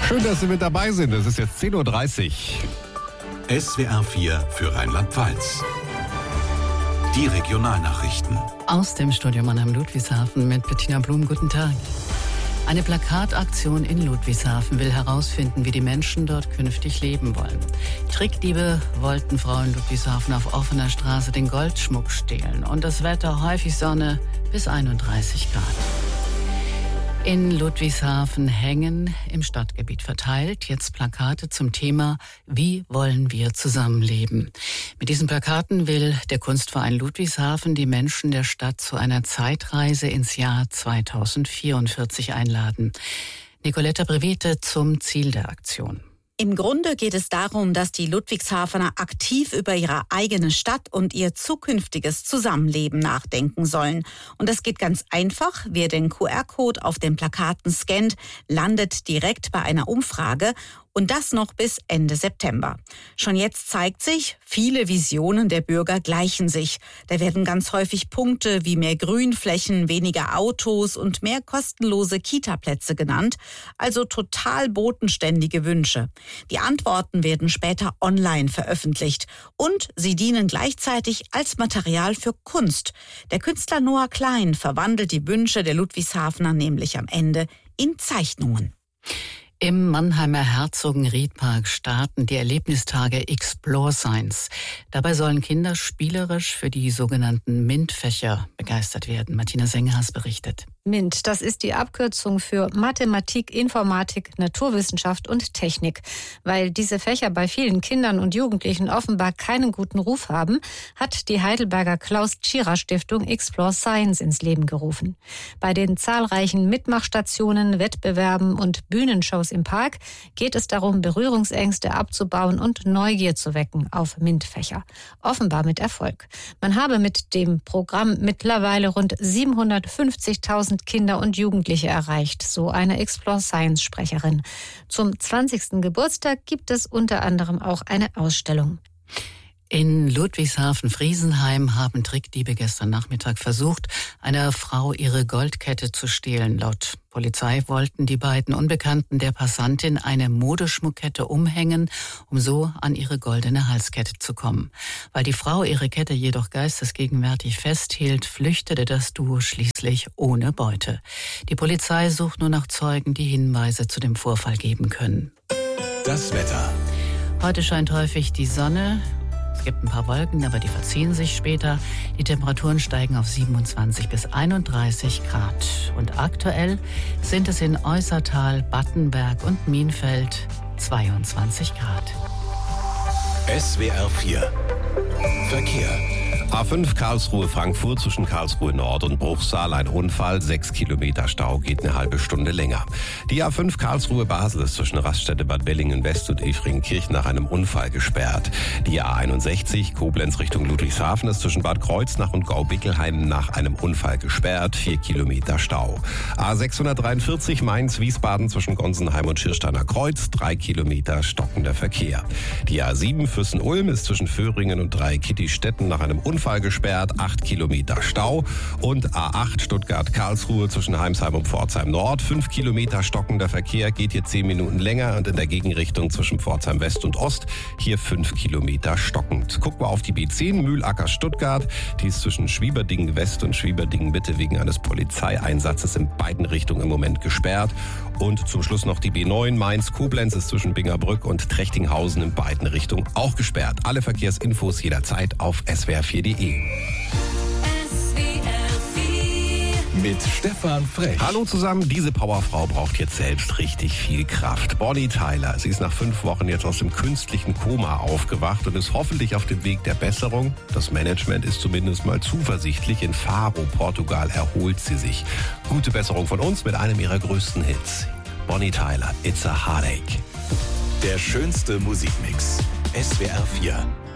Schön, dass Sie mit dabei sind. Es ist jetzt 10.30 Uhr. SWR 4 für Rheinland-Pfalz. Die Regionalnachrichten. Aus dem Studio Mannheim Ludwigshafen mit Bettina Blum. Guten Tag. Eine Plakataktion in Ludwigshafen will herausfinden, wie die Menschen dort künftig leben wollen. Trickdiebe wollten Frauen Ludwigshafen auf offener Straße den Goldschmuck stehlen. Und das Wetter häufig Sonne bis 31 Grad. In Ludwigshafen hängen im Stadtgebiet verteilt jetzt Plakate zum Thema Wie wollen wir zusammenleben? Mit diesen Plakaten will der Kunstverein Ludwigshafen die Menschen der Stadt zu einer Zeitreise ins Jahr 2044 einladen. Nicoletta Brevete zum Ziel der Aktion. Im Grunde geht es darum, dass die Ludwigshafener aktiv über ihre eigene Stadt und ihr zukünftiges Zusammenleben nachdenken sollen. Und das geht ganz einfach. Wer den QR-Code auf den Plakaten scannt, landet direkt bei einer Umfrage. Und das noch bis Ende September. Schon jetzt zeigt sich, viele Visionen der Bürger gleichen sich. Da werden ganz häufig Punkte wie mehr Grünflächen, weniger Autos und mehr kostenlose Kita-Plätze genannt. Also total bodenständige Wünsche. Die Antworten werden später online veröffentlicht. Und sie dienen gleichzeitig als Material für Kunst. Der Künstler Noah Klein verwandelt die Wünsche der Ludwigshafener nämlich am Ende in Zeichnungen. Im Mannheimer Herzogenriedpark starten die Erlebnistage Explore Science. Dabei sollen Kinder spielerisch für die sogenannten MINT-Fächer begeistert werden. Martina Senghas berichtet. MINT, das ist die Abkürzung für Mathematik, Informatik, Naturwissenschaft und Technik. Weil diese Fächer bei vielen Kindern und Jugendlichen offenbar keinen guten Ruf haben, hat die Heidelberger Klaus-Tschira-Stiftung Explore Science ins Leben gerufen. Bei den zahlreichen Mitmachstationen, Wettbewerben und Bühnenshows im Park geht es darum, Berührungsängste abzubauen und Neugier zu wecken auf MINT-Fächer. Offenbar mit Erfolg. Man habe mit dem Programm mittlerweile rund 750.000 Kinder und Jugendliche erreicht, so eine Explore Science-Sprecherin. Zum 20. Geburtstag gibt es unter anderem auch eine Ausstellung. In Ludwigshafen-Friesenheim haben Trickdiebe gestern Nachmittag versucht, einer Frau ihre Goldkette zu stehlen. Laut Polizei wollten die beiden Unbekannten der Passantin eine Modeschmuckkette umhängen, um so an ihre goldene Halskette zu kommen. Weil die Frau ihre Kette jedoch geistesgegenwärtig festhielt, flüchtete das Duo schließlich ohne Beute. Die Polizei sucht nur nach Zeugen, die Hinweise zu dem Vorfall geben können. Das Wetter. Heute scheint häufig die Sonne. Es gibt ein paar Wolken, aber die verziehen sich später. Die Temperaturen steigen auf 27 bis 31 Grad. Und aktuell sind es in Eußertal, Battenberg und Mienfeld 22 Grad. SWR 4 Verkehr. A5 Karlsruhe-Frankfurt zwischen Karlsruhe Nord und Bruchsal ein Unfall, 6 Kilometer Stau, geht eine halbe Stunde länger. Die A5 Karlsruhe-Basel ist zwischen Raststätte Bad Bellingen-West und Efringkirchen nach einem Unfall gesperrt. Die A61 Koblenz Richtung Ludwigshafen ist zwischen Bad Kreuznach und Gaubickelheim nach einem Unfall gesperrt, 4 Kilometer Stau. A643 Mainz-Wiesbaden zwischen Gonsenheim und Schirsteiner Kreuz, 3 Kilometer stockender Verkehr. Die A7 Füssen-Ulm ist zwischen Föhringen und Dreikitti-Stetten nach einem Unfall gesperrt, 8 Kilometer Stau. Und A8 Stuttgart-Karlsruhe zwischen Heimsheim und Pforzheim Nord, 5 Kilometer stockender Verkehr, geht hier 10 Minuten länger und in der Gegenrichtung zwischen Pforzheim West und Ost hier 5 Kilometer stockend. Gucken wir auf die B10 Mühlacker Stuttgart, die ist zwischen Schwieberdingen West und Schwieberdingen Mitte wegen eines Polizeieinsatzes in beiden Richtungen im Moment gesperrt. Und zum Schluss noch die B9 Mainz-Koblenz ist zwischen Bingerbrück und Trechtinghausen in beiden Richtungen auch gesperrt. Alle Verkehrsinfos jederzeit auf swr4.de. Mit Stefan Frech. Hallo zusammen, diese Powerfrau braucht jetzt selbst richtig viel Kraft. Bonnie Tyler, sie ist nach 5 Wochen jetzt aus dem künstlichen Koma aufgewacht und ist hoffentlich auf dem Weg der Besserung. Das Management ist zumindest mal zuversichtlich. In Faro, Portugal, erholt sie sich. Gute Besserung von uns mit einem ihrer größten Hits. Bonnie Tyler, It's a Heartache. Der schönste Musikmix. SWR 4